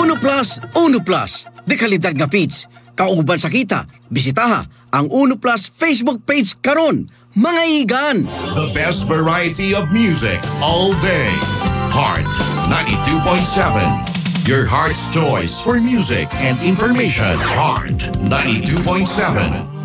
Uno Plus, Uno Plus. De kalidad nga feeds. Kauban sa kita, bisitaha ang Uno Plus Facebook page karon. Mga igan! The best variety of music all day. Heart 92.7. Your heart's choice for music and information. Heart 92.7.